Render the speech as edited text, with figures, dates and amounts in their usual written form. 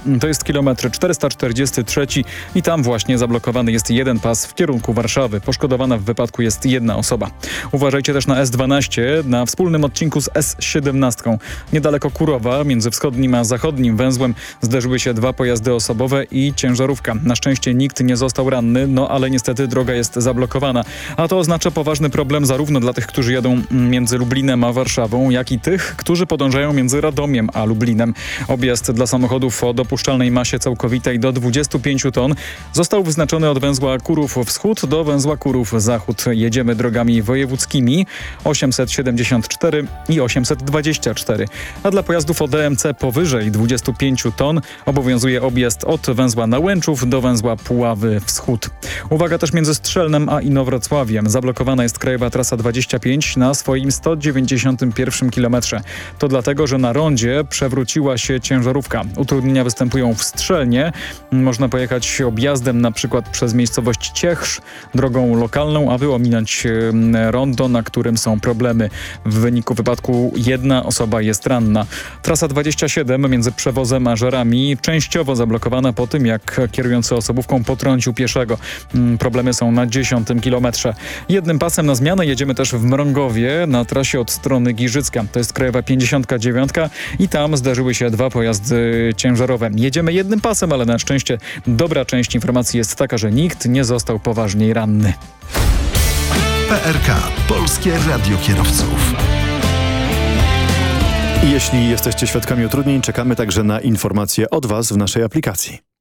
To jest kilometr 443 i tam właśnie zablokowany jest jeden pas w kierunku Warszawy. Poszkodowana w wypadku jest jedna osoba. Uważajcie też na S12 na wspólnym odcinku z S17. Niedaleko Kurowa, między wschodnim a zachodnim węzłem zderzyły się dwa pojazdy osobowe i ciężarówka. Na szczęście nikt nie został ranny, ale niestety droga jest zablokowana. A to oznacza poważny problem zarówno dla tych, którzy jadą między Lublinem a Warszawą, jak i tych, którzy podążają między Radomiem a Lublinem. Objazd dla samochodów o dopuszczalnej masie całkowitej do 25 ton został wyznaczony od węzła Kurów Wschód do węzła Kurów Zachód. Jedziemy drogami wojewódzkimi 874 i 824. A dla pojazdów o DMC powyżej 25 ton obowiązuje objazd od węzła Nałęczów do węzła Puławy Wschód. Uwaga też między Strzelnem a Inowrocławiem. Zablokowana jest krajowa trasa 25 na swoim 191 kilometrze. To dlatego, że na rondzie przewróciła się ciężarówka. Utrudnienia występują w Strzelnie. Można pojechać objazdem na przykład przez miejscowość Ciechrz, drogą lokalną, aby ominąć rondo, na którym są problemy. W wyniku wypadku jedna osoba jest ranna. Trasa 27 między Przewozem a Żerami częściowo zablokowana po tym, jak kierujący osobówką potrącił pieszego. Problemy są na 10 kilometrze. Jednym pasem na zmianę jedziemy też w Mrągowie na trasie od strony Giżycka. To jest krajowa 59 i tam zdarzyły się dwa pojazdy ciężarowe. Jedziemy jednym pasem, ale na szczęście dobra część informacji jest taka, że nikt nie został poważniej ranny. PRK. Polskie Radio Kierowców. Jeśli jesteście świadkami utrudnień, czekamy także na informacje od Was w naszej aplikacji.